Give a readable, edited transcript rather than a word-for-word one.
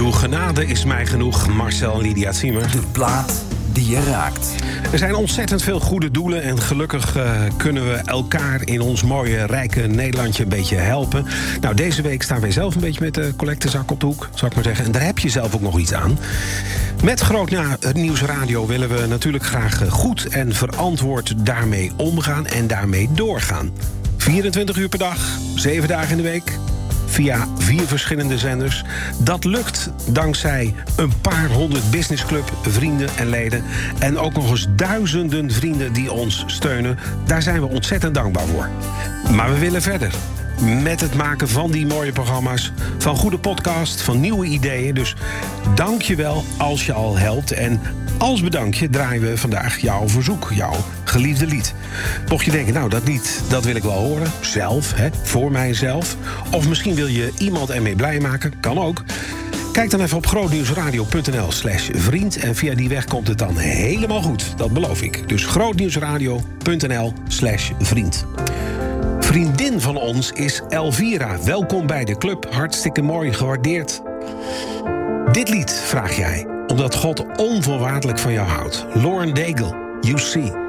Uw genade is mij genoeg, Marcel en Lydia Ziemer. De plaat die je raakt. Er zijn ontzettend veel goede doelen en gelukkig kunnen we elkaar in ons mooie, rijke Nederlandje een beetje helpen. Nou, deze week staan wij zelf een beetje met de collectezak op de hoek, zou ik maar zeggen. En daar heb je zelf ook nog iets aan. Met Groot Nieuws Radio willen we natuurlijk graag goed en verantwoord daarmee omgaan en daarmee doorgaan. 24 uur per dag, 7 dagen in de week, via 4 verschillende zenders. Dat lukt dankzij een paar honderd businessclub vrienden en leden. En ook nog eens duizenden vrienden die ons steunen. Daar zijn we ontzettend dankbaar voor. Maar we willen verder. Met het maken van die mooie programma's, van goede podcasts, van nieuwe ideeën. Dus dank je wel als je al helpt. En als bedankje draaien we vandaag jouw verzoek, jouw geliefde lied. Mocht je denken, nou, dat lied, dat wil ik wel horen. Zelf, voor mijzelf. Of misschien wil je iemand ermee blij maken, kan ook. Kijk dan even op grootnieuwsradio.nl/vriend. En via die weg komt het dan helemaal goed, dat beloof ik. Dus grootnieuwsradio.nl/vriend. Vriendin van ons is Elvira. Welkom bij de club. Hartstikke mooi, gewaardeerd. Dit lied vraag jij, omdat God onvoorwaardelijk van jou houdt. Lauren Daigle, You See.